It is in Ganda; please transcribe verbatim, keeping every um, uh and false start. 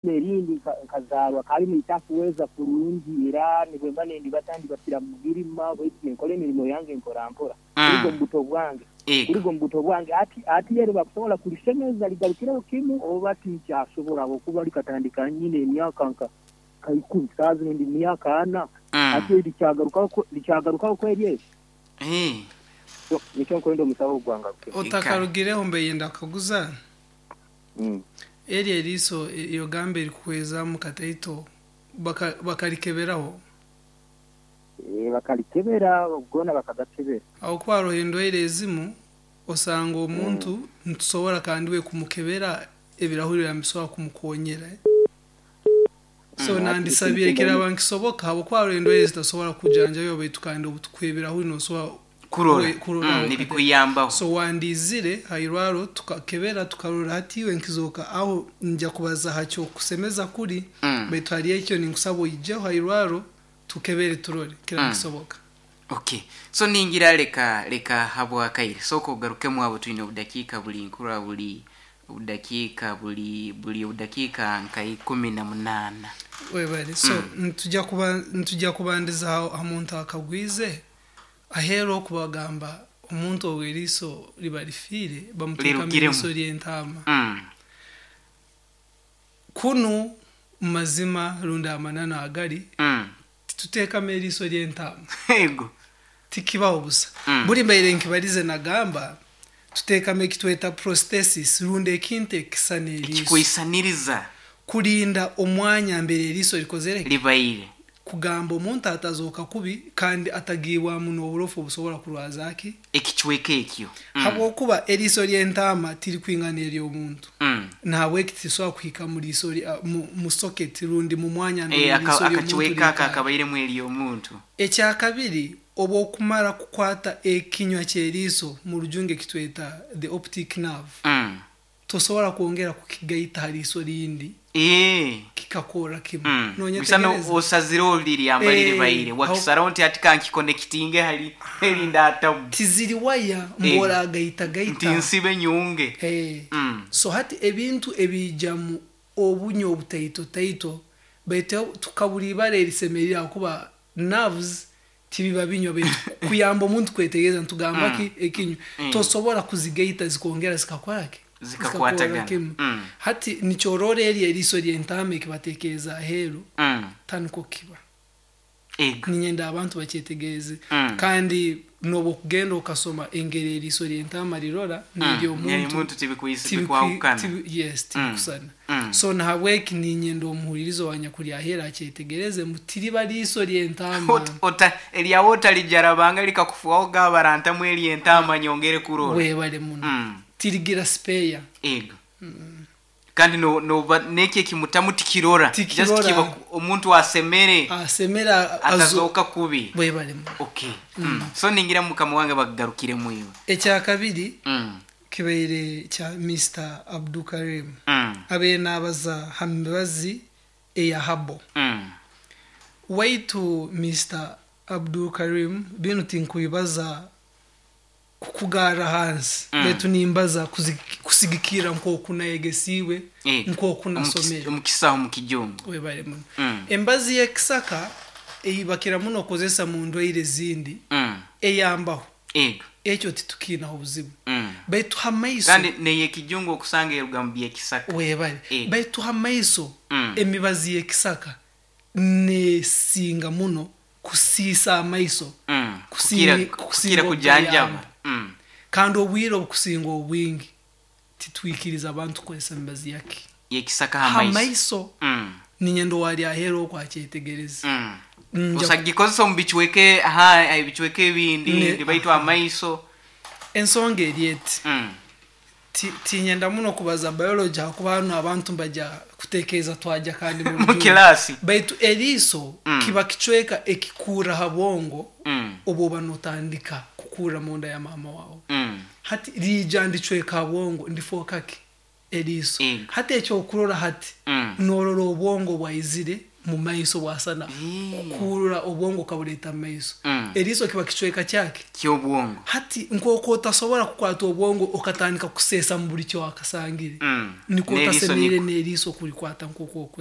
erindi kazarwa kali nitakuweza kulungira nibwe mbane ndi batandi basira mu birima bwe nkole emirimo yange nkora mpora kuligo mbuto bwange kuligo mbuto bwange ati ati yero bakusobola kulisemeza ligalukiraho kimu oba tikyasobola okuba likatandika nyine emyaka nka kaikumi sazi ndi myaka ana ati likyagarukaho likyagarukaho kweriye eh so nicyo nkondo musabo gwanga otakarugireho mbe yenda kaguza mm eri eriso iyo gambe likuweza mu kataito bakarikeberaho eh bakalikebera ubwona bakagatebera aho kwaro hendo erezimu osanga omuntu mm. ntusobora kandi we kumukebera ebirahuri yamisoa kumukonyera so mm, nandi sabire kira bankisoboka abo kwaro hendo ezitasobora kujanja yo betukande obutukweberaho no so kurora kurora nibikuyambaho so wandizire hayirwaro tukakebera tukarora hatiwe nkizoka aho njya kubaza hacyo kusemeza kuri mm. betwariye icyo ninkusabo ije hayirwaro tukebere turore kira nkisoboka mm. okay so ningira leka leka habwa kaire so ko garuke mu abo twine ubudakika buli nkura buli ubudakika buli buli ubudakika nkai kumi na munana webale so mm. ntujya kuba ntujya kubandiza amuntu akagwize ahero kubagamba umuntu oweriso libarifire bamuteka miso ryentama mm. kuno mazima runda manana agari mm. tuteka meriso ryentama yego tikibaho busa mm. buri mbere nkibarize nagamba tuteka mekitweta prosthesis runde kinte kisaneriso kikuisaniriza kurinda omwanya mbere riso rikozere libaire kugamba umuntu atazoka kubi kandi atagiwa muno uburofu busobora kurwazaki ekichweke ekyo mm. habo kuba eriso ryentama tiri kwinganira umuntu mm. nawe kitisoa kwika muri isori uh, mu, mu socket rundi mu mwanya mbere e, aka, akachiweka akabaire mweli omuntu ekya kabiri obo kumara kukwata ekinywa kyeriso mu rujunge kitweta the optic nerve mm. tosobora kuongera kukigaita hariso rindi eh kikakora kimu mm. nonye bisano osaziro liri yambalire e, baire wakisaronti atika nkiconnectinge hali erinda atabu tiziri waya mbora e, gaita gaita tinsibe nyunge eh mm. so hati ebintu ebijamu obunyo obutaito taito baite tukaburi bare risemerira kuba nerves tibiba binyo betu kuyamba umuntu kwetegeza ntugamba mm. ki ekinyo mm. tosobora kuzigaita zikongera zikakorake zikakwatagana mm. hati nichorore eri eriso ryentame kibatekeza hero mm. tanko kiba ego ninyenda abantu bachetegeze mm. kandi nobo kugenda ukasoma engere eriso ryentama rirora mm. niryo muntu muntu tibikuyise bikwahukana tibi, yes tibikusana mm. mm. so na haweki ninyendo muhuririzo wanyakuri ahera achetegereze mutiri bariso ryentama ota eliya wota lijarabanga likakufuaho gabaranta mu ryentama nyongere kurora we bale muno mm. tirigira spare ego mm. kandi no no neke kimutamu tikirora just kiba umuntu asemere asemera atazoka kubi we bale okay mm. mm. so ningira mukama wange bagarukire muyo ekya kabiri mm. kibeire cha Mister Abdul Karim mm. abe nabaza hambazi eya habo mm. waitu Mister Abdul Karim bino tinkuibaza kukugara hansi mm. betu nimbaza kusigikira nko kunayegesiwe e, nko kunasomera umukisaho mukijumba we bale muno mm. embazi yekisaka eyibakira muno kozesa mundu ire zindi mm. eyambaho ego ekyo titukina obuzibu mm. betu hamaiso kandi neye kijungo kusanga erugambye kisaka we bale betu hamaiso mm. emibazi yekisaka ne singa muno kusisa amaiso mm. kusira kusira kujanjaba mm. kandi obwiro kusingo obwingi titwikiriza abantu kwesa mbazi yake yekisaka hamaiso hamaiso mm. ninyendo wali ahero kwa chetegereza mm. usagikozo mbichweke aha ibichweke bindi ndibaitwa amaiso ensonge erieti mm. ti tinyenda muno kubaza biology akuba hano abantu mbaja kutekeza twaja kandi mu class baitu eriso mm. kiba kichweka ekikura habongo mm. oboba notandika kukura munda ya mama wao mm. hati rijandi chweka habongo ndifokake eriso mm. hati echo kurora hati mm. nororo obongo bwaizire mu maiso wasana mm. kurura obongo kabuleta maiso mm. eriso kiba kichweka cyake cyobongo hati nkoko tasobora kukwata obongo ukatandika kusesa mu buri cyo akasangire mm. niko tasemire neriso kuri kwata nkoko